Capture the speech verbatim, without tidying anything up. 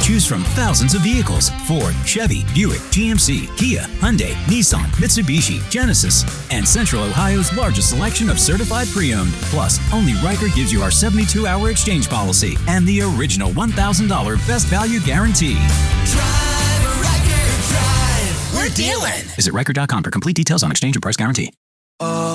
Choose from thousands of vehicles: Ford, Chevy, Buick, G M C, Kia, Hyundai, Nissan, Mitsubishi, Genesis, and Central Ohio's largest selection of certified pre-owned. Plus, only Riker gives you our seventy-two hour exchange policy and the original one thousand dollars best value guarantee. Drive, Riker, drive. We're dealing. Visit Riker dot com for complete details on exchange and price guarantee. Oh.